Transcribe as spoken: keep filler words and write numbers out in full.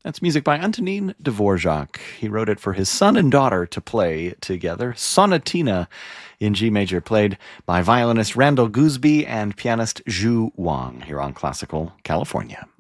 That's music by Antonin Dvorak. He wrote it for his son and daughter to play together. Sonatina in G major, played by violinist Randall Gooseby and pianist Zhu Wang here on Classical California.